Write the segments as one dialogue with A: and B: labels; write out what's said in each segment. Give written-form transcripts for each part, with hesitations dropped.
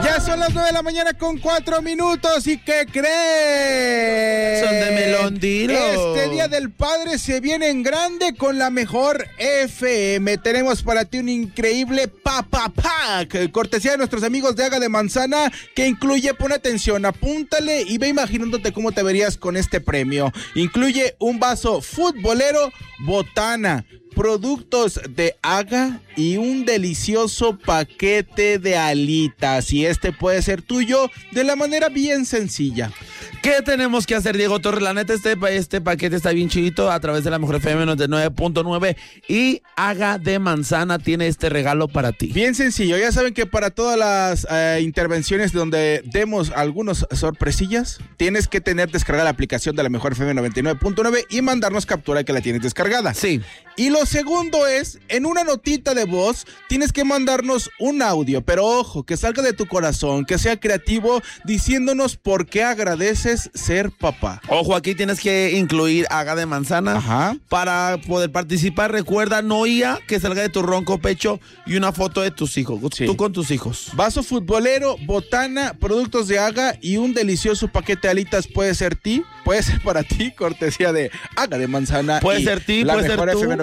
A: Ya son las 9 de la mañana con 4 minutos. ¿Y qué crees?
B: Son de Melondilo.
A: Este Día del Padre se viene en grande con la mejor FM. Tenemos para ti un increíble Papa Pack, cortesía de nuestros amigos de Haga de Manzana, que incluye, pon atención, apúntale y ve imaginándote cómo te verías con este premio. Incluye un vaso futbolero Botana, productos de Haga y un delicioso paquete de alitas. Y este puede ser tuyo de la manera bien sencilla.
B: ¿Qué tenemos que hacer, Diego Torres? La neta, este paquete está bien chidito a través de la Mejor FM 99.9 y Haga de Manzana tiene este regalo para ti.
A: Bien sencillo, ya saben que para todas las intervenciones donde demos algunos sorpresillas, tienes que tener descargada la aplicación de la Mejor FM 99.9 y mandarnos captura que la tienes descargada.
B: Sí.
A: Y lo segundo es, en una notita de voz, tienes que mandarnos un audio, pero ojo, que salga de tu corazón, que sea creativo, diciéndonos por qué agradeces ser papá.
B: Ojo, aquí tienes que incluir Haga de Manzana.
A: Ajá.
B: Para poder participar. Recuerda, no IA, que salga de tu ronco pecho y una foto de tus hijos. Sí. Tú con tus hijos.
A: Vaso futbolero, Botana, productos de Haga y un delicioso paquete de alitas puede ser para ti, cortesía de Haga de Manzana.
B: Puede ser ti,
A: la
B: puede ser
A: mejor
B: tú.
A: FM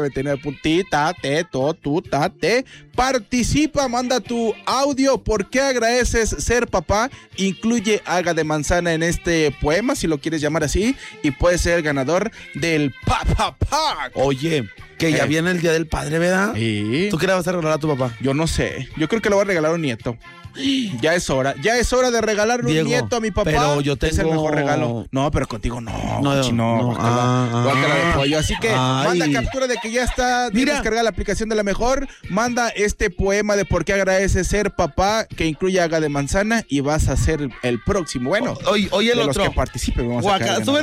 A: 99.9. Participa, manda tu audio. ¿Por qué agradeces ser papá? Incluye Haga de Manzana en este poema, si lo quieres llamar así, y puedes ser el ganador del Papa Pack.
B: Oye, que ya viene el Día del Padre, ¿verdad?
A: Sí.
B: ¿Tú qué le vas a regalar a tu papá?
A: Yo no sé. Yo creo que le voy a regalar a un nieto. Ya es hora de regalarle
B: Diego,
A: un nieto a mi papá.
B: pero yo tengo...
A: Es el mejor regalo. No, pero contigo no.
B: No.
A: Guácala de pollo. Así que manda captura de que ya está descargada la aplicación de la mejor. Manda este poema de por qué agradeces ser papá, que incluye Haga de Manzana, y vas a ser el próximo. Bueno,
B: oye, el
A: de
B: otro.
A: los que participen.
B: Sube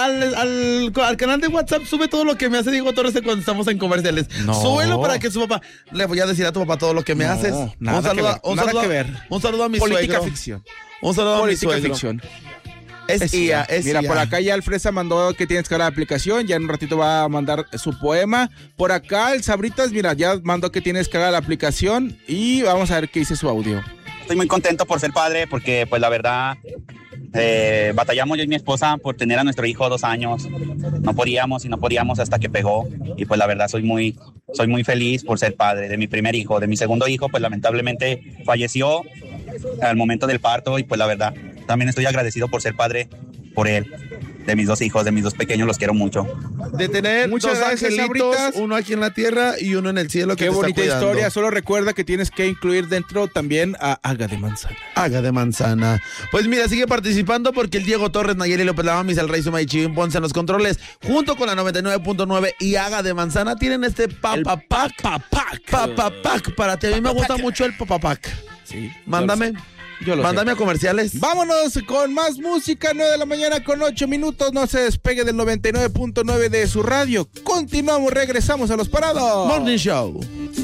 B: al canal de WhatsApp, sube todo lo que me hace Diego Torres cuando estamos en comerciales.
A: No.
B: Súbelo para que su papá, le voy a decir a tu papá todo lo que me haces.
A: Nada que ver.
B: Un saludo a mi
A: Política
B: suegro.
A: ficción.
B: Un saludo a mi
A: Política
B: suegro.
A: ficción.
B: Es IA.
A: Mira, por acá ya el Fresa mandó que tienes que dar la aplicación. Ya en un ratito va a mandar su poema. Por acá el Sabritas, mira, ya mandó que tienes que dar la aplicación. Y vamos a ver qué dice su audio.
C: Estoy muy contento por ser padre porque, pues, la verdad, batallamos yo y mi esposa por tener a nuestro hijo 2 años. No podíamos hasta que pegó. Y, pues, la verdad, soy muy feliz por ser padre de mi primer hijo. De mi segundo hijo, pues, lamentablemente falleció al momento del parto. Y, pues, la verdad, también estoy agradecido por ser padre por él. De mis 2 hijos, de mis 2 pequeños, los quiero mucho.
B: De tener
A: Muchas
B: 2
A: gracias,
B: angelitos,
A: Sabritas.
B: uno aquí en la tierra y uno en el cielo.
A: Qué
B: que te
A: bonita
B: está cuidando.
A: historia. Solo recuerda que tienes que incluir dentro también a Haga de Manzana.
B: Haga de Manzana. Pues mira, sigue participando porque el Diego Torres, Nayeli López Lavamis, el Rey Suma y Chivín Ponce en los controles, junto con la 99.9 y Haga de Manzana, tienen este Papa Pack para ti. A mí me gusta mucho el Papa Pack.
A: Sí.
B: Mándame a comerciales.
A: Vámonos con más música. 9 de la mañana con 8 minutos. No se despegue del 99.9 de su radio. Continuamos, regresamos a Los Parados
B: Morning Show.